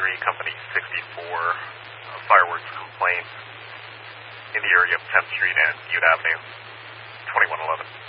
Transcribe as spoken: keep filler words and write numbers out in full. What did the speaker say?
three, Company sixty-four, uh, fireworks complaint in the area of tenth Street and Butte Avenue, twenty-one eleven.